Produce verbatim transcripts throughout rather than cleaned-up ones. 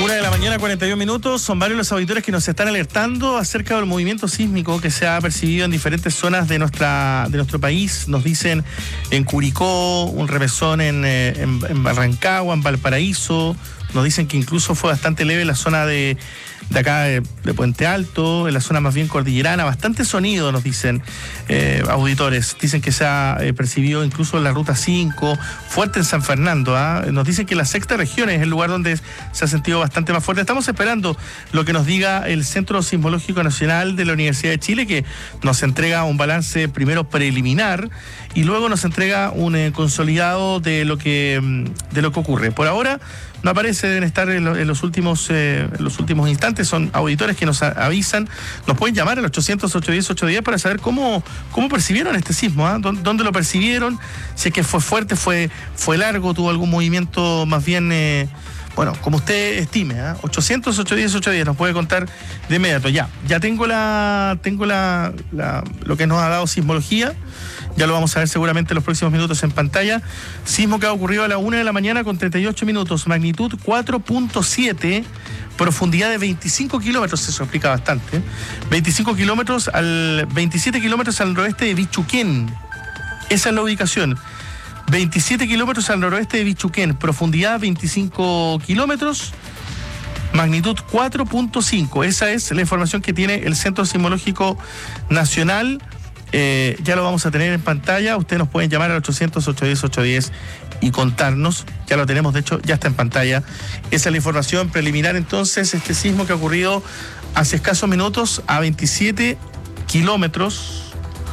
Una de la mañana, cuarenta y un minutos. Son varios los auditores que nos están alertando acerca del movimiento sísmico que se ha percibido en diferentes zonas de nuestra de nuestro país. Nos dicen en Curicó, un remesón en, en, en Rancagua, en Valparaíso. Nos dicen que incluso fue bastante leve en la zona de, de acá de, de Puente Alto, en la zona más bien cordillerana. Bastante sonido, nos dicen eh, auditores. Dicen que se ha eh, percibido incluso en la Ruta cinco, fuerte en San Fernando. ¿eh? Nos dicen que la sexta región es el lugar donde se ha sentido bastante más fuerte. Estamos esperando lo que nos diga el Centro Sismológico Nacional de la Universidad de Chile, que nos entrega un balance primero preliminar y luego nos entrega un eh, consolidado de lo que de lo que ocurre. Por ahora no aparece, deben estar en, lo, en los últimos eh, en los últimos instantes. Son auditores que nos a, avisan. Nos pueden llamar al ochocientos, ochocientos diez, ochocientos diez para saber cómo, cómo percibieron este sismo, ¿eh? ¿Dónde, ¿Dónde lo percibieron? Si es que fue fuerte, fue, fue largo, tuvo algún movimiento más bien... Eh, Bueno, como usted estime, ¿eh? ochocientos, ochocientos diez, ochocientos diez, nos puede contar de inmediato. Ya, ya tengo la, tengo la, la, lo que nos ha dado sismología. Ya lo vamos a ver seguramente en los próximos minutos en pantalla. Sismo que ha ocurrido a la una de la mañana con treinta y ocho minutos, magnitud cuatro punto siete, profundidad de veinticinco kilómetros, eso explica bastante. veinticinco kilómetros al, veintisiete kilómetros al noroeste de Bichuquén. Esa es la ubicación. veintisiete kilómetros al noroeste de Bichuquén, profundidad veinticinco kilómetros, magnitud cuatro punto cinco. Esa es la información que tiene el Centro Sismológico Nacional. Eh, ya lo vamos a tener en pantalla. Ustedes nos pueden llamar al ochocientos, ochocientos diez, ochocientos diez y contarnos. Ya lo tenemos, de hecho, ya está en pantalla. Esa es la información preliminar, entonces, este sismo que ha ocurrido hace escasos minutos a veintisiete kilómetros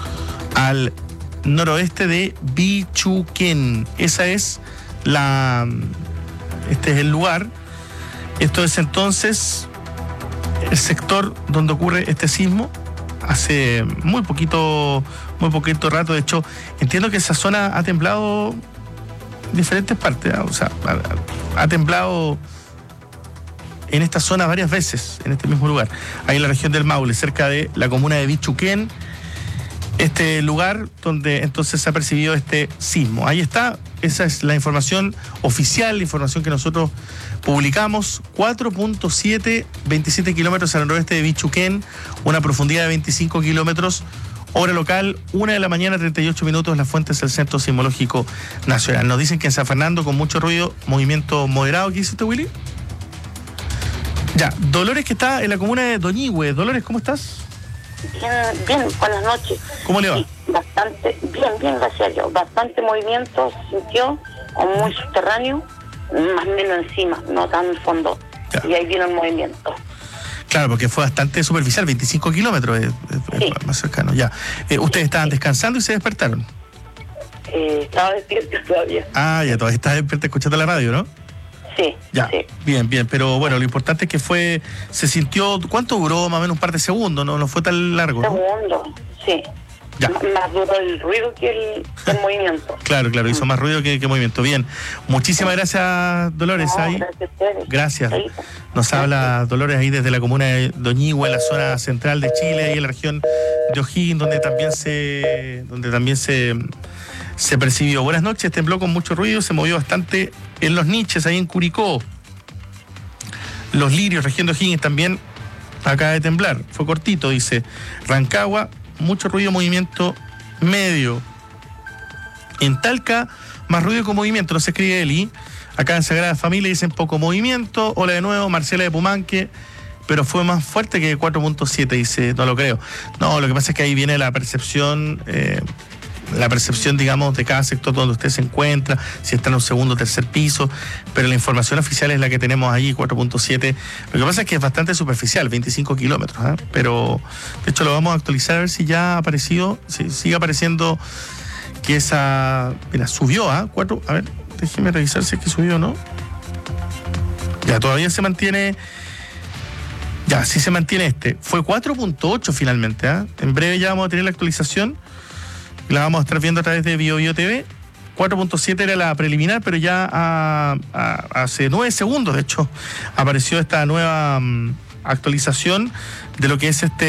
al noroeste de Bichuquén. Esa es la... Este es el lugar. Esto es entonces el sector donde ocurre este sismo. Hace muy poquito, muy poquito rato. De hecho, entiendo que esa zona ha temblado en diferentes partes. ¿eh? O sea, ha, ha temblado en esta zona varias veces, en este mismo lugar. Ahí en la región del Maule, cerca de la comuna de Bichuquén. Este lugar donde entonces se ha percibido este sismo. Ahí está, esa es la información oficial, la información que nosotros publicamos. cuatro punto siete, veintisiete kilómetros al noroeste de Bichuquén, una profundidad de veinticinco kilómetros, hora local, una de la mañana, treinta y ocho minutos, las fuentes del Centro Sismológico Nacional. Nos dicen que en San Fernando, con mucho ruido, movimiento moderado. ¿Qué dice usted, Willy? Ya, Dolores, que está en la comuna de Doñihue. Dolores, ¿cómo estás? Bien, bien, buenas noches. ¿Cómo le va? Sí, bastante, bien, bien, gracias a Dios. Bastante movimiento se sintió, como muy subterráneo, más o menos encima, no tan en fondo. Ya. Y ahí vino el movimiento. Claro, porque fue bastante superficial, veinticinco kilómetros, es, es sí. más cercano. Ya. Eh, ¿Ustedes estaban descansando y se despertaron? Eh, estaba despierta todavía. Ah, ya, todavía estás despierta escuchando la radio, ¿no? Sí, ya, sí. Bien, bien, pero bueno, lo importante es que fue, se sintió, ¿cuánto duró? Más o menos un par de segundos, ¿no? No fue tan largo, ¿no? Segundos, sí. Ya. M- más duró el ruido que el, el movimiento. Claro, claro, hizo más ruido que, que movimiento. Bien, muchísimas gracias, Dolores. No, ahí. Gracias a ustedes. Gracias. Sí. Nos habla Dolores ahí desde la comuna de Doñihue, en la zona central de Chile, ahí en la región de O'Higgins, donde también se, donde también se... se percibió. Buenas noches, tembló con mucho ruido, se movió bastante en los niches, ahí en Curicó. Los Lirios, región de O'Higgins, también acaba de temblar. Fue cortito, dice. Rancagua, mucho ruido, movimiento medio. En Talca, más ruido con movimiento, no se escribe Eli. Acá en Sagrada Familia dicen poco movimiento. Hola de nuevo, Marcela de Pumanque. Pero fue más fuerte que cuatro punto siete, dice, no lo creo. No, lo que pasa es que ahí viene la percepción... Eh, la percepción, digamos, de cada sector donde usted se encuentra, si está en un segundo o tercer piso, pero la información oficial es la que tenemos ahí, cuatro punto siete. Lo que pasa es que es bastante superficial, veinticinco kilómetros, ¿eh? Pero de hecho lo vamos a actualizar a ver si ya ha aparecido, si sigue apareciendo que esa, mira, subió, ¿ah? ¿eh? Cuatro, a ver, déjeme revisar si es que subió o no. Ya, todavía se mantiene... Ya, sí se mantiene este. Fue cuatro punto ocho finalmente, ¿eh? En breve ya vamos a tener la actualización. La vamos a estar viendo a través de Bio Bio T V. cuatro punto siete era la preliminar, pero ya a, a, hace nueve segundos, de hecho, apareció esta nueva um, actualización de lo que es este